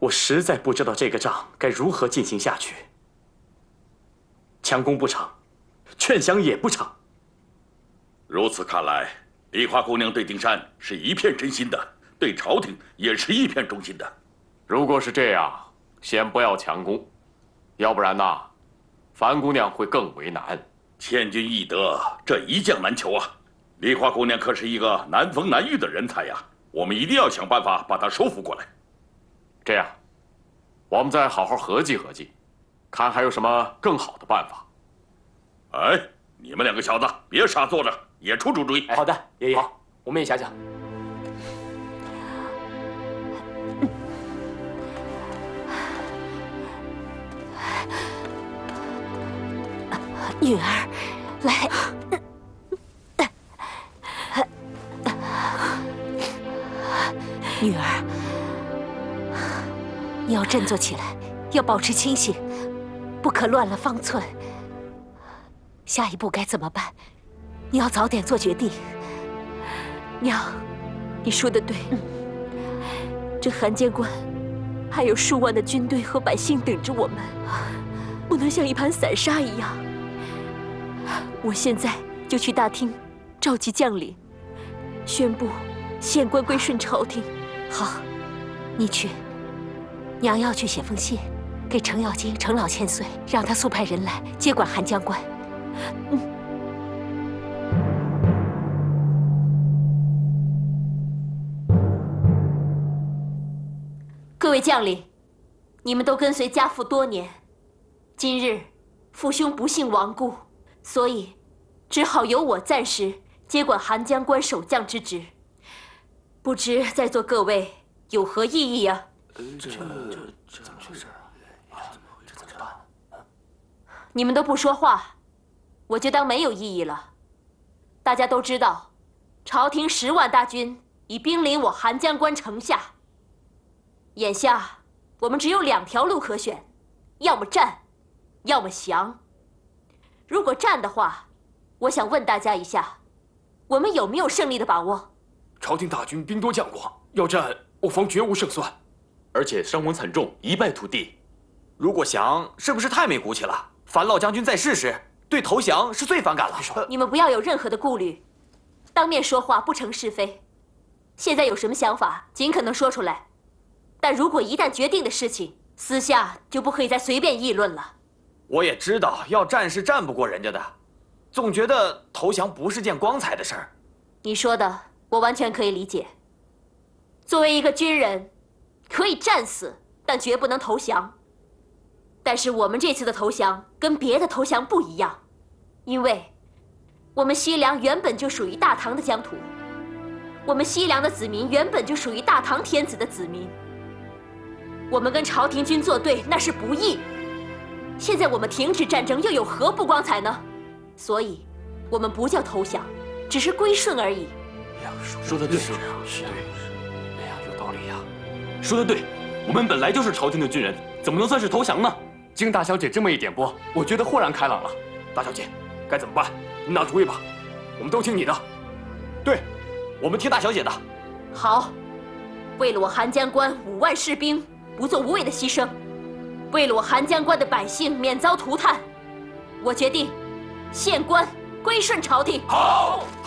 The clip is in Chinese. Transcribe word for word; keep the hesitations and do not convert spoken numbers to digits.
我实在不知道这个仗该如何进行下去。强攻不成，劝降也不成。 如此看来，梨花姑娘对丁山是一片真心的，对朝廷也是一片忠心的。 如果是这样，先不要强攻，要不然呐，樊姑娘会更为难。 千军易得，这一将难求啊！梨花姑娘可是一个难逢难遇的人才呀，我们一定要想办法把她收服过来。 这样，我们再好好合计合计，看还有什么更好的办法。 哎，你们两个小子别傻坐着，也出出主意。 好的，爷爷，好，我们也想想。 女儿，来。女儿，你要振作起来，要保持清醒，不可乱了方寸。下一步该怎么办？你要早点做决定。 娘，你说的对。这函监关还有数万的军队和百姓等着我们，不能像一盘散沙一样。我现在就去大厅召集将领，宣布县官归顺朝廷。 好，你去。娘要去写封信，给程咬金、程老千岁，让他速派人来接管函江关。嗯。 各位将领，你们都跟随家父多年，今日父兄不幸亡故，所以只好由我暂时接管函江关守将之职。不知在座各位有何异议呀？ 这这这怎么回事啊？这怎么办？ 你们都不说话，我就当没有异议了。大家都知道，朝廷十万大军已兵临我函江关城下。眼下我们只有两条路可选，要么战，要么降。如果战的话，我想问大家一下，我们有没有胜利的把握？ 朝廷大军兵多将广，要战我方绝无胜算， 而且伤亡惨重，一败涂地。 如果降，是不是太没骨气了？樊老将军在世时，对投降是最反感了。 你们不要有任何的顾虑，当面说话不成是非。现在有什么想法，尽可能说出来。但如果一旦决定的事情，私下就不可以再随便议论了。 我也知道要战是战不过人家的，总觉得投降不是件光彩的事儿。 你说的我完全可以理解。作为一个军人，可以战死，但绝不能投降。但是我们这次的投降跟别的投降不一样，因为我们西凉原本就属于大唐的疆土，我们西凉的子民原本就属于大唐天子的子民。我们跟朝廷军作对，那是不义。现在我们停止战争，又有何不光彩呢？所以，我们不叫投降，只是归顺而已。 哎呀， 说的对， 是啊，是对。哎呀，有道理呀。 说的对，我们本来就是朝廷的军人，怎么能算是投降呢？ 经大小姐这么一点拨，我觉得豁然开朗了。大小姐，该怎么办？你拿主意吧，我们都听你的。 对，我们听大小姐的。 好，为了我函江关五万士兵不做无谓的牺牲，为了我函江关的百姓免遭涂炭，我决定县官归顺朝廷。 好。